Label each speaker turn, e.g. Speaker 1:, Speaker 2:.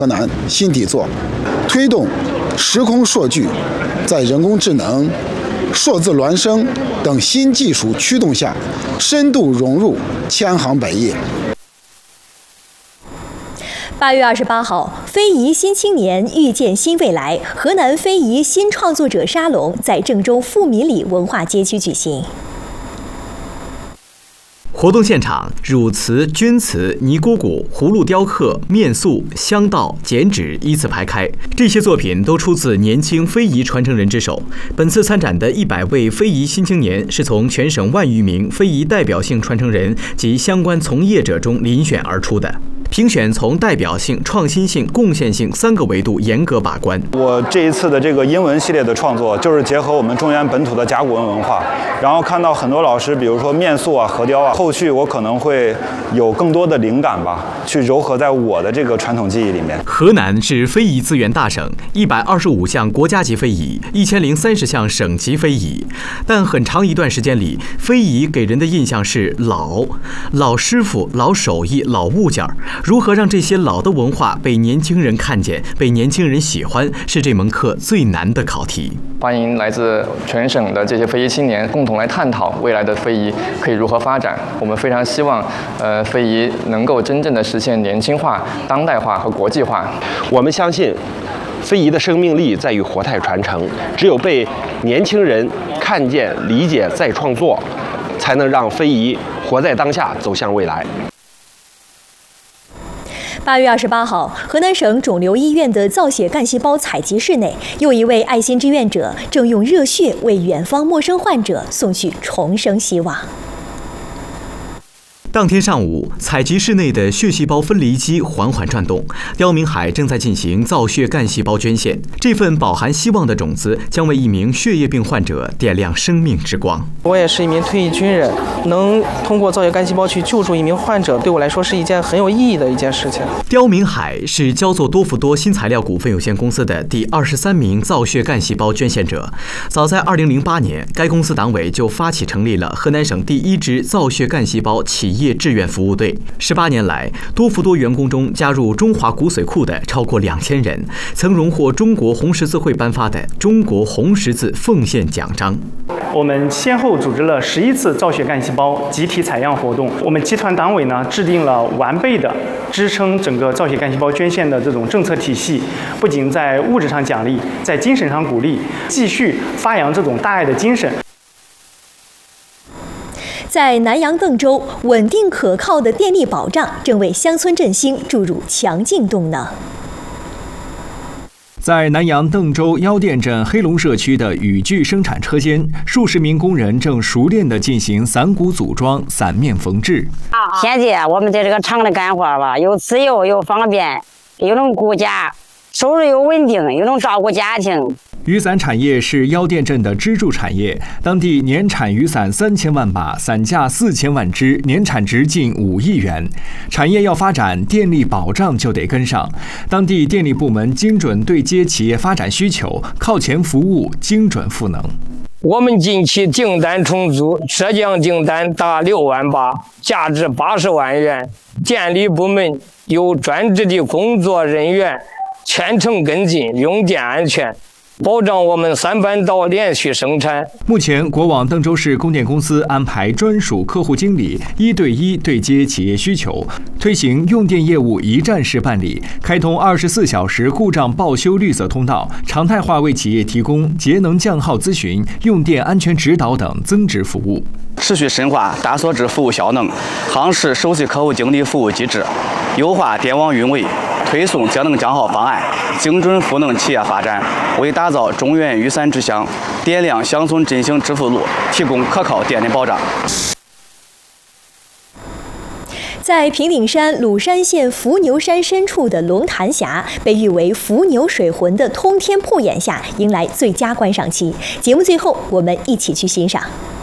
Speaker 1: 河南新底座，推动时空数据在人工智能、数字孪生等新技术驱动下，深度融入千行百业。
Speaker 2: 8月28号，非遗新青年遇见新未来河南非遗新创作者沙龙在郑州富民里文化街区举行。
Speaker 3: 活动现场，汝瓷、钧瓷、泥锅骨、葫芦雕刻、面塑、香道、剪纸依次排开，这些作品都出自年轻非遗传承人之手。本次参展的100位非遗新青年是从全省万余名非遗代表性传承人及相关从业者中遴选而出的。评选从代表性、创新性、贡献性3个维度严格把关。
Speaker 4: 我这一次的这个英文系列的创作，就是结合我们中原本土的甲骨文文化，然后看到很多老师，比如说面塑啊、核雕啊，后续我可能会有更多的灵感吧，去糅合在我的这个传统技艺里面。
Speaker 3: 河南是非遗资源大省，125项国家级非遗，1030项省级非遗，但很长一段时间里，非遗给人的印象是老师傅、老手艺、老物件儿。如何让这些老的文化被年轻人看见、被年轻人喜欢，是这门课最难的考题。
Speaker 5: 欢迎来自全省的这些非遗青年共同来探讨未来的非遗可以如何发展。我们非常希望，非遗能够真正的实现年轻化、当代化和国际化。
Speaker 6: 我们相信，非遗的生命力在于活态传承，只有被年轻人看见、理解再创作，才能让非遗活在当下，走向未来。
Speaker 2: 8月28号，河南省肿瘤医院的造血干细胞采集室内，又一位爱心志愿者正用热血为远方陌生患者送去重生希望。
Speaker 3: 当天上午，采集室内的血细胞分离机缓缓转动，刁明海正在进行造血干细胞捐献。这份饱含希望的种子，将为一名血液病患者点亮生命之光。
Speaker 7: 我也是一名退役军人，能通过造血干细胞去救助一名患者，对我来说是一件很有意义的一件事情。
Speaker 3: 刁明海是焦作多氟多新材料股份有限公司的第23名造血干细胞捐献者。早在2008年，该公司党委就发起成立了河南省第1支造血干细胞企业志愿服务队。18年来，多氟多员工中加入中华骨髓库的超过2000人，曾荣获中国红十字会颁发的中国红十字奉献奖章。
Speaker 8: 我们先后组织了11次造血干细胞集体采样活动。我们集团党委呢制定了完备的支撑整个造血干细胞捐献的这种政策体系，不仅在物质上奖励，在精神上鼓励，继续发扬这种大爱的精神。
Speaker 2: 在南阳邓州，稳定可靠的电力保障正为乡村振兴注入强劲动能。
Speaker 9: 在南阳邓州腰店镇黑龙社区的雨具生产车间，数十名工人正熟练地进行伞骨组装、伞面缝制。
Speaker 10: 现在我们在这个厂里干活吧，又自由又方便，又能顾家，收入又稳定，又能照顾家庭。
Speaker 9: 雨伞产业是腰店镇的支柱产业，当地年产雨伞3000万把，伞架4000万只，年产值近5亿元。产业要发展，电力保障就得跟上。当地电力部门精准对接企业发展需求，靠前服务，精准赋能。
Speaker 11: 我们近期订单充足，浙江订单达6万把，价值80万元。电力部门有专职的工作人员全程跟进用电安全，保障我们3班倒连续生产。
Speaker 9: 目前，国网邓州市供电公司安排专属客户经理1对1对接企业需求，推行用电业务一站式办理，开通24小时故障报修绿色通道，常态化为企业提供节能降耗咨询、用电安全指导等增值服务。
Speaker 12: 持续深化大所知服务效能，夯实首席客户经理服务机制，优化电网运维，推送节能降耗方案，精准赋能企业发展，为打造中原雨伞之乡、点亮乡村振兴致富路提供可靠电力保障。
Speaker 2: 在平顶山鲁山县伏牛山深处的龙潭峡，被誉为伏牛水魂的通天瀑眼下，迎来最佳观赏期。节目最后，我们一起去欣赏。